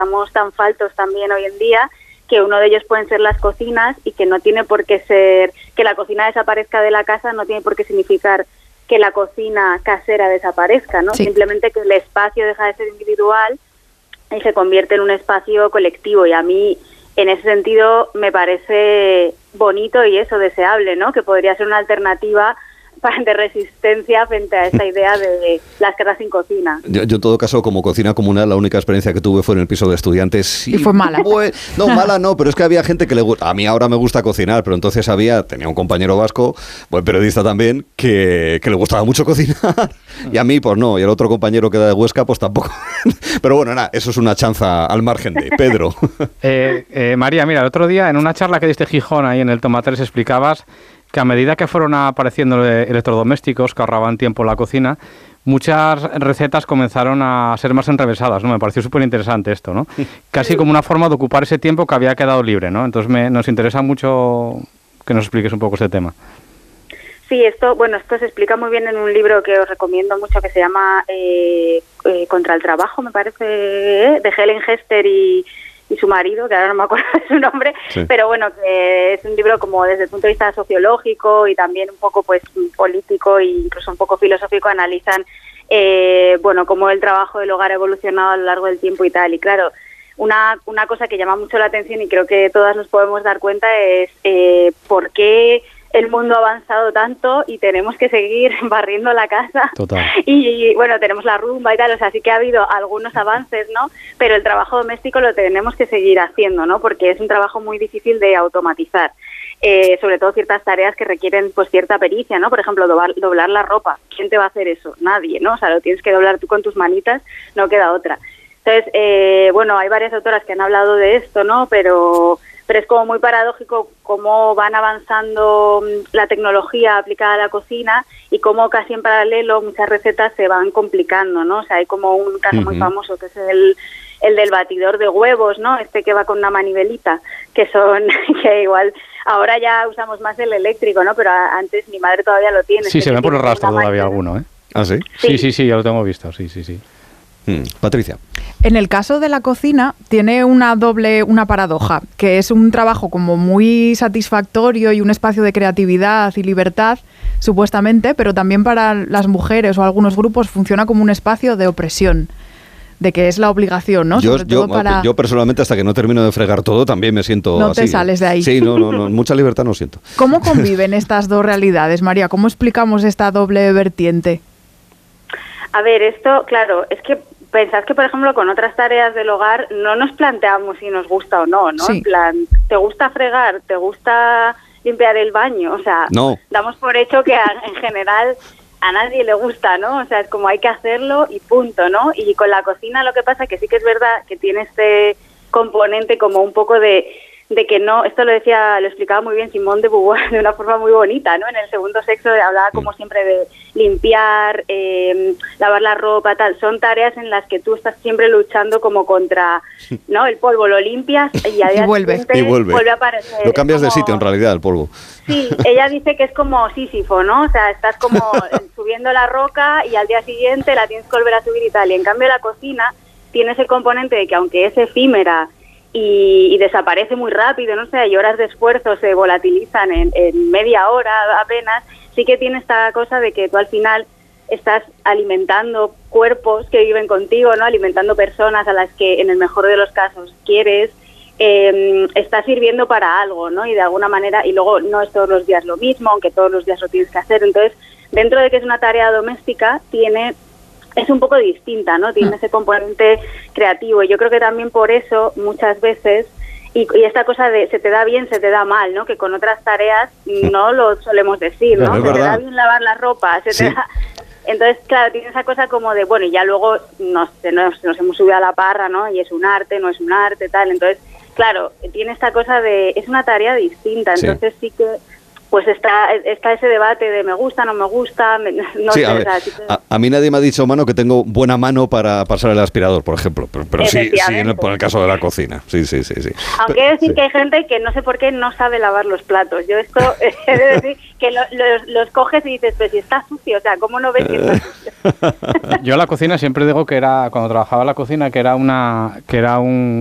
estamos tan faltos también hoy en día, que uno de ellos pueden ser las cocinas y que no tiene por qué ser, que la cocina desaparezca de la casa no tiene por qué significar que la cocina casera desaparezca, ¿no? Sí. Simplemente que el espacio deja de ser individual y se convierte en un espacio colectivo, y a mí en ese sentido me parece bonito y eso, deseable, ¿no? Que podría ser una alternativa de resistencia frente a esta idea de las casas sin cocina. Yo en todo caso, como cocina comunal, la única experiencia que tuve fue en el piso de estudiantes. Y fue mala. No, mala no, pero es que había gente que le gusta. A mí ahora me gusta cocinar, pero entonces tenía un compañero vasco, buen periodista también, que le gustaba mucho cocinar. Y a mí, pues no. Y el otro compañero que era de Huesca, pues tampoco. Pero bueno, nada, eso es una chanza al margen de Pedro. María, mira, el otro día en una charla que diste en Gijón, ahí en el Toma 3, explicabas que a medida que fueron apareciendo electrodomésticos que ahorraban tiempo en la cocina, muchas recetas comenzaron a ser más enrevesadas, ¿no? Me pareció súper interesante esto, ¿no? Casi como una forma de ocupar ese tiempo que había quedado libre, ¿no? Entonces nos interesa mucho que nos expliques un poco este tema. Sí, esto se explica muy bien en un libro que os recomiendo mucho, que se llama Contra el trabajo, me parece, de Helen Hester y su marido, que ahora no me acuerdo de su nombre, sí. Pero bueno, que es un libro como desde el punto de vista sociológico y también un poco pues político e incluso un poco filosófico, analizan cómo el trabajo del hogar ha evolucionado a lo largo del tiempo y tal. Y claro, una cosa que llama mucho la atención y creo que todas nos podemos dar cuenta es por qué el mundo ha avanzado tanto y tenemos que seguir barriendo la casa. Total. Y bueno, tenemos la rumba y tal, o sea, sí que ha habido algunos avances, ¿no? Pero el trabajo doméstico lo tenemos que seguir haciendo, ¿no? Porque es un trabajo muy difícil de automatizar. Sobre todo ciertas tareas que requieren pues cierta pericia, ¿no? Por ejemplo, doblar la ropa. ¿Quién te va a hacer eso? Nadie, ¿no? O sea, lo tienes que doblar tú con tus manitas, no queda otra. Entonces, hay varias autoras que han hablado de esto, ¿no? Pero es como muy paradójico cómo van avanzando la tecnología aplicada a la cocina y cómo casi en paralelo muchas recetas se van complicando, ¿no? O sea, hay como un caso muy famoso que es el del batidor de huevos, ¿no? Este que va con una manivelita, que igual ahora ya usamos más el eléctrico, ¿no? Pero antes mi madre todavía lo tiene. Sí, se ve por el rastro todavía alguno, ¿eh? ¿Ah, sí? Sí, ya lo tengo visto, sí. Patricia. En el caso de la cocina tiene una paradoja, que es un trabajo como muy satisfactorio y un espacio de creatividad y libertad, supuestamente, pero también para las mujeres o algunos grupos funciona como un espacio de opresión, de que es la obligación, ¿no? Yo personalmente, hasta que no termino de fregar todo, también me siento no así. No te sales de ahí. Sí, no, mucha libertad no siento. ¿Cómo conviven estas dos realidades, María? ¿Cómo explicamos esta doble vertiente? A ver, esto, claro, es que pensad que, por ejemplo, con otras tareas del hogar no nos planteamos si nos gusta o no, ¿no? Sí. En plan, ¿te gusta fregar? ¿Te gusta limpiar el baño? O sea, no. Damos por hecho que en general a nadie le gusta, ¿no? O sea, es como hay que hacerlo y punto, ¿no? Y con la cocina lo que pasa que sí que es verdad que tiene este componente como un poco de que no, esto lo explicaba muy bien Simone de Beauvoir de una forma muy bonita, ¿no? En El segundo sexo hablaba como siempre de limpiar, lavar la ropa, tal. Son tareas en las que tú estás siempre luchando como contra, ¿no? El polvo lo limpias y al día siguiente vuelve a aparecer. Lo cambias de sitio en realidad, el polvo. Sí, ella dice que es como Sísifo, ¿no? O sea, estás como subiendo la roca y al día siguiente la tienes que volver a subir y tal. Y en cambio la cocina tiene ese componente de que aunque es efímera y desaparece muy rápido, no sé, y horas de esfuerzo se volatilizan en media hora apenas, sí que tiene esta cosa de que tú al final estás alimentando cuerpos que viven contigo, ¿no? Alimentando personas a las que en el mejor de los casos quieres, estás sirviendo para algo, ¿no? Y de alguna manera, y luego no es todos los días lo mismo, aunque todos los días lo tienes que hacer. Entonces, dentro de que es una tarea doméstica, es un poco distinta, ¿no? Tiene ese componente creativo. Y yo creo que también por eso muchas veces, y esta cosa de se te da bien, se te da mal, ¿no? Que con otras tareas no lo solemos decir, ¿no? Se te da bien lavar la ropa, se te da... Entonces, claro, tiene esa cosa como de, bueno, y ya luego nos hemos subido a la parra, ¿no? Y es un arte, no es un arte, tal. Entonces, claro, tiene esta cosa de... Es una tarea distinta, entonces sí que pues está ese debate de me gusta, no me gusta, no sí, sé. A mí nadie me ha dicho, mano, que tengo buena mano para pasar el aspirador, por ejemplo, pero sí, por el caso de la cocina, sí. Aunque he de decir que hay gente que no sé por qué no sabe lavar los platos. Yo esto he de decir que los coges y dices, pues si está sucio, o sea, ¿cómo no ves que está sucio? Yo la cocina siempre digo que era, cuando trabajaba en la cocina, que era un